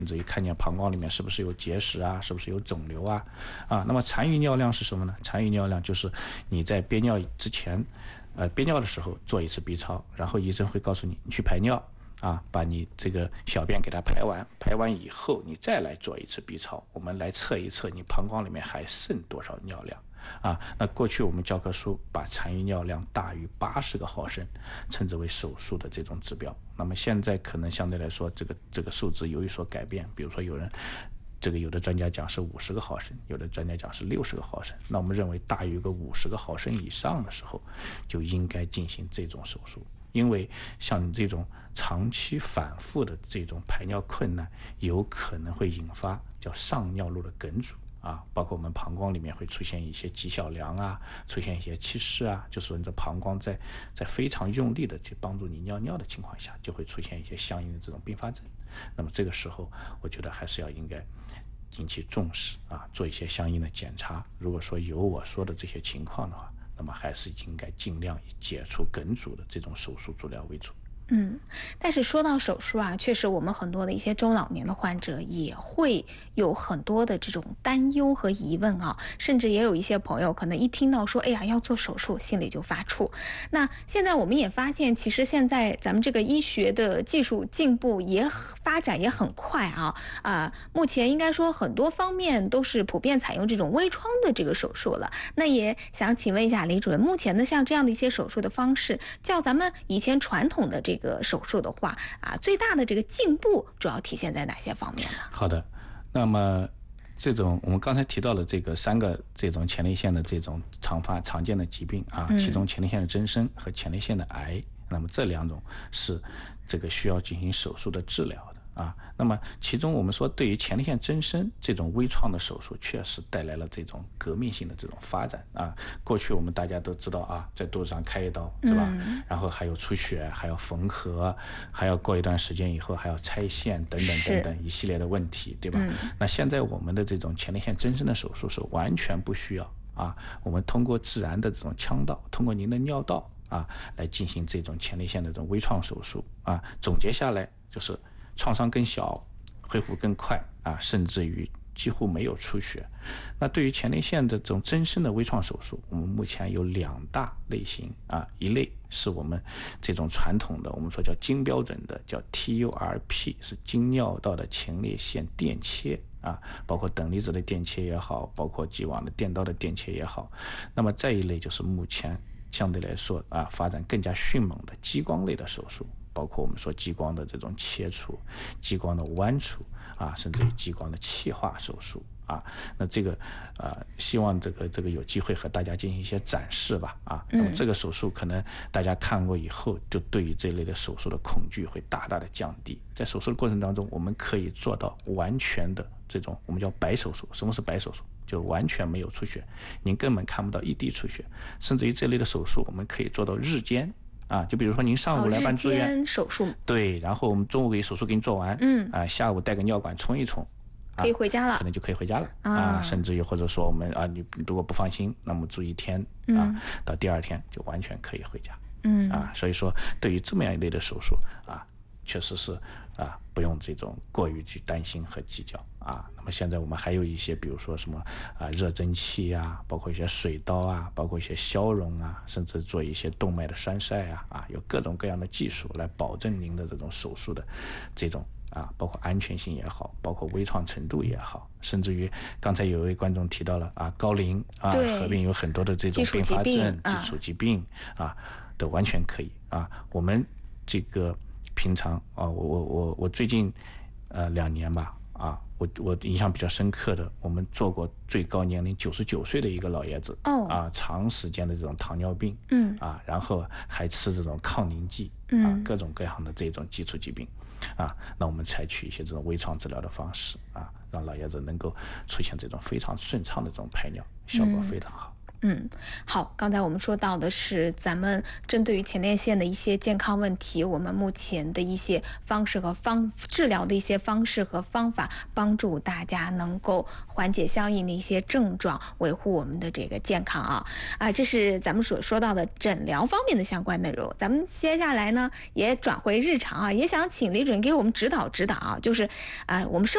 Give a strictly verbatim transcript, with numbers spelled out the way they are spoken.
甚至于看见膀胱里面是不是有结石啊，是不是有肿瘤啊，啊，那么残余尿量是什么呢？残余尿量就是你在憋尿之前，呃，憋尿的时候做一次 B 超，然后医生会告诉你，你去排尿啊，把你这个小便给它排完，排完以后你再来做一次 B 超，我们来测一测你膀胱里面还剩多少尿量。啊，那过去我们教科书把残余尿量大于八十个毫升称之为手术的这种指标。那么现在可能相对来说，这个这个数字有所改变。比如说有人，这个有的专家讲是五十个毫升，有的专家讲是六十个毫升。那我们认为大于个五十个毫升以上的时候，就应该进行这种手术。因为像你这种长期反复的这种排尿困难，有可能会引发叫上尿路的梗阻。啊，包括我们膀胱里面会出现一些肌小梁啊，出现一些憩室啊，就是你的膀胱在在非常用力的去帮助你尿尿的情况下，就会出现一些相应的这种并发症。那么这个时候，我觉得还是要应该引起重视啊，做一些相应的检查。如果说有我说的这些情况的话，那么还是应该尽量以解除梗阻的这种手术治疗为主。 嗯，但是说到手术啊，确实我们很多的一些中老年的患者也会有很多的这种担忧和疑问啊，甚至也有一些朋友可能一听到说，哎呀要做手术，心里就发怵。那现在我们也发现，其实现在咱们这个医学的技术进步也发展也很快啊啊、呃，目前应该说很多方面都是普遍采用这种微创的这个手术了。那也想请问一下李主任，目前的像这样的一些手术的方式，较咱们以前传统的这个这个手术的话啊，最大的这个进步主要体现在哪些方面呢？ 好的，那么这种我们刚才提到了这个三个这种前列腺的这种常发常见的疾病啊，嗯、其中前列腺的增生和前列腺的癌，那么这两种是这个需要进行手术的治疗的。啊，那么其中我们说，对于前列腺增生这种微创的手术，确实带来了这种革命性的这种发展啊。过去我们大家都知道啊，在肚子上开一刀是吧？嗯、然后还有出血，还要缝合，还要过一段时间以后还要拆线等等等等一系列的问题，对吧？嗯、那现在我们的这种前列腺增生的手术是完全不需要啊，我们通过自然的这种腔道，通过您的尿道啊，来进行这种前列腺的这种微创手术啊。总结下来就是。创伤更小，恢复更快啊，甚至于几乎没有出血。那对于前列腺的这种增生的微创手术，我们目前有两大类型啊，一类是我们这种传统的，我们说叫金标准的，叫 T U R P， 是经尿道的前列腺电切啊，包括等离子的电切也好，包括既往的电刀的电切也好。那么再一类就是目前相对来说啊，发展更加迅猛的激光类的手术。包括我们说激光的这种切除、激光的剜除啊，甚至于激光的气化手术啊，那这个呃，希望这个这个有机会和大家进行一些展示吧啊。那么这个手术可能大家看过以后，就对于这类的手术的恐惧会大大的降低。在手术的过程当中，我们可以做到完全的这种我们叫白手术。什么是白手术？就完全没有出血，您根本看不到一滴出血，甚至于这类的手术我们可以做到日间。啊，就比如说您上午来办住院、 哦、手术， 对，然后我们中午给手术给你做完，嗯，啊，下午带个尿管冲一冲， 可以回家了， 可能就可以回家了啊, 啊，甚至于或者说我们啊，你如果不放心，那么住一天啊，嗯、到第二天就完全可以回家，嗯，啊，所以说对于这么样一类的手术啊，确实是啊，不用这种过于去担心和计较啊。那么现在我们还有一些，比如说什么啊热蒸汽啊，包括一些水刀啊，包括一些消融啊，甚至做一些动脉的栓塞啊，啊，有各种各样的技术来保证您的这种手术的这种啊，包括安全性也好，包括微创程度也好，甚至于刚才有一位观众提到了啊，高龄啊，合并有很多的这种并发症、基础疾病啊，都完全可以啊。我们这个平常啊，我我我我最近呃两年吧啊，我我印象比较深刻的，我们做过最高年龄九十九岁的一个老爷子，哦啊，长时间的这种糖尿病，嗯啊，然后还吃这种抗凝剂，嗯啊，各种各样的这种基础疾病，啊，那我们采取一些这种微创治疗的方式啊，让老爷子能够出现这种非常顺畅的这种排尿，效果非常好。 嗯嗯，好，刚才我们说到的是咱们针对于前列腺的一些健康问题，我们目前的一些方式和方治疗的一些方式和方法，帮助大家能够缓解相应的一些症状，维护我们的这个健康啊啊，这是咱们所说到的诊疗方面的相关内容。咱们接下来呢，也转回日常啊，也想请李主任给我们指导指导啊，就是啊，我们生